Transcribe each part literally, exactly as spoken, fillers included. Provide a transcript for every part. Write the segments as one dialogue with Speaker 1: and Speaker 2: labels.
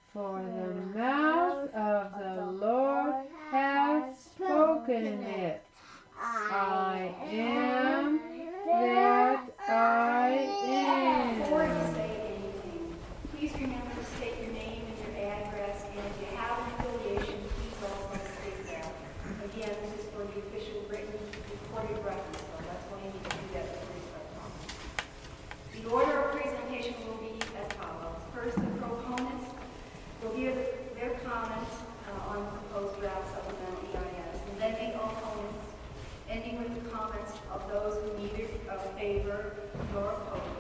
Speaker 1: For the mouth of the Lord hath spoken it. I am that I am.
Speaker 2: Please remember to state your name and your address, and if you have an affiliation, please also state that. Again, this is for the official written recorded record, so that's why you need to do that before you start talking. The order of presentation will be as follows. First, the proponents will hear the, their comments uh, on the proposed draft supplemental E I S, and then the opponents, ending with the comments of those who neither uh, favor nor oppose.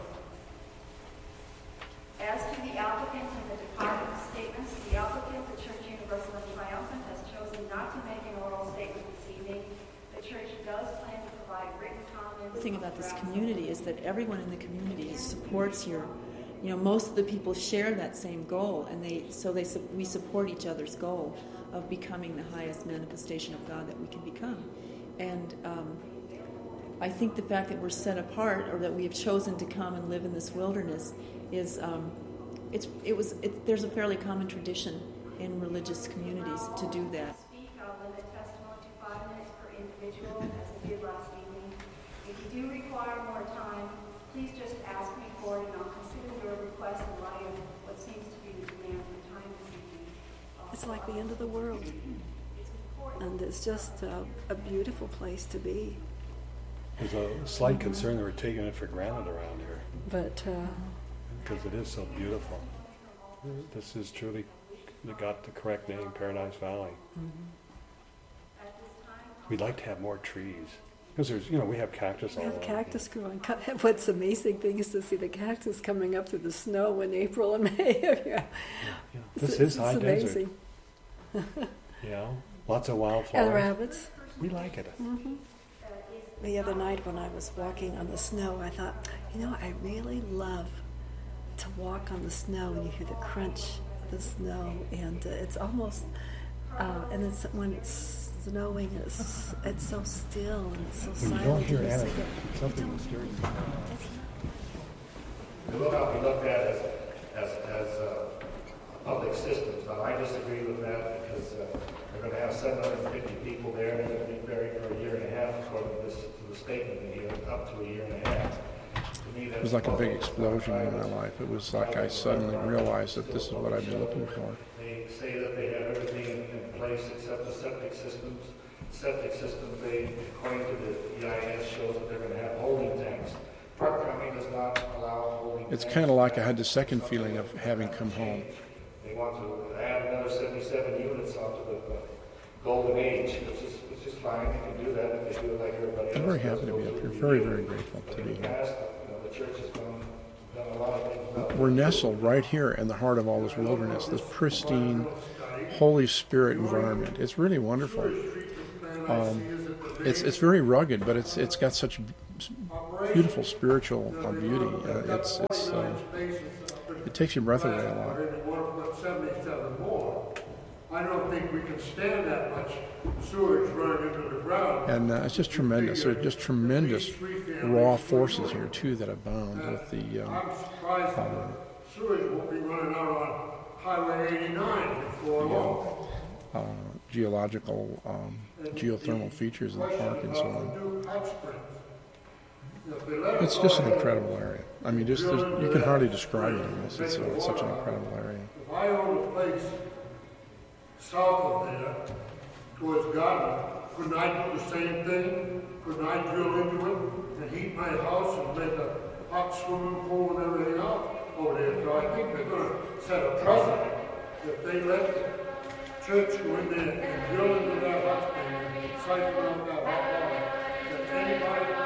Speaker 2: As to the applicant and the department statements, the applicant, the Church Universal and Triumphant, has chosen not to make an oral statement this evening. The church does plan to provide written comments.
Speaker 3: The thing about this community is that everyone in the community supports your, you know, most of the people share that same goal, and they so they we support each other's goal of becoming the highest manifestation of God that we can become. And um, I think the fact that we're set apart, or that we have chosen to come and live in this wilderness, is um, it's it was it, there's a fairly common tradition in religious communities to do that.
Speaker 2: Speak, I'll limit testimony to five minutes per individual, as I did last evening. If you do require more time, please just ask me for it, and I'll consider your request in light of what seems to be the demand for time this evening.
Speaker 4: It's like the end of the world, and it's just a, a beautiful place to be.
Speaker 5: There's a slight concern that we're taking it for granted around here.
Speaker 4: But uh,
Speaker 5: because it is so beautiful. This is truly got the correct name, Paradise Valley.
Speaker 4: Mm-hmm.
Speaker 5: We'd like to have more trees. Because there's, you know, we have cactus all
Speaker 4: we have
Speaker 5: around.
Speaker 4: cactus growing. What's amazing thing is to see the cactus coming up through the snow in April and May. yeah.
Speaker 5: Yeah, yeah. This
Speaker 4: it's,
Speaker 5: is high
Speaker 4: it's
Speaker 5: desert.
Speaker 4: amazing.
Speaker 5: You know, lots of wildflowers.
Speaker 4: And rabbits.
Speaker 5: We like it.
Speaker 4: Mm-hmm. The other night when I was walking on the snow, I thought, you know, I really love to walk on the snow and you hear the crunch of the snow, and uh, it's almost, uh, and it's when it's snowing, it's it's so still and it's so
Speaker 5: When
Speaker 4: silent.
Speaker 5: you don't hear
Speaker 4: and it's
Speaker 5: anything,
Speaker 4: like
Speaker 5: something mysterious.
Speaker 6: It will not be looked at as, as, as uh, public systems. Now, I disagree with that because uh, they're going to have seven hundred fifty people there. They're going to be buried for a year and a half, according to, this, to the statement in here, up to a year and a half. To me,
Speaker 7: It was like a big explosion in my life. It was like I suddenly realized that this is what I've been looking for.
Speaker 6: They say that they have everything in place except the septic systems. Septic systems, they, according to the E I S, shows that they're going to have holding tanks. Park County does not allow holding
Speaker 7: It's
Speaker 6: tanks.
Speaker 7: kind of like I had the second feeling of having come home.
Speaker 6: They want to add another seventy-seven units onto the uh, golden age, which is, which is fine. They can do that if they do it like everybody else.
Speaker 7: I'm very
Speaker 6: does.
Speaker 7: happy to be up here.
Speaker 6: Those
Speaker 7: Very,
Speaker 6: are
Speaker 7: very grateful
Speaker 6: But
Speaker 7: to
Speaker 6: in
Speaker 7: be
Speaker 6: the
Speaker 7: here.
Speaker 6: past, you know, the church has done, done a lot of things well.
Speaker 7: We're nestled right here in the heart of all this wilderness, this pristine, Holy Spirit environment. It's really wonderful. Um, it's it's very rugged, but it's it's got such beautiful spiritual uh, beauty. Uh, it's it's uh, it takes your breath away a lot.
Speaker 8: I don't think we can stand that much sewage running into the ground.
Speaker 7: And uh, it's just tremendous. There are just tremendous raw forces here too that abound with the. Um,
Speaker 8: I'm surprised that
Speaker 7: um,
Speaker 8: sewage won't be running out on Highway eighty-nine before long.
Speaker 7: uh, geological, um, geothermal features in the park and so on. It's just an incredible area. I mean, just you can hardly describe it in this. It's, uh, it's such an incredible area.
Speaker 8: If I owned a place south of there, towards Garden, couldn't I do the same thing? Couldn't I drill into it and heat my house and make a hot swimming pool and everything else over there? So I think they're going to set a precedent if they let the church go in there and drill into that hot spring and siphon out that hot water, that anybody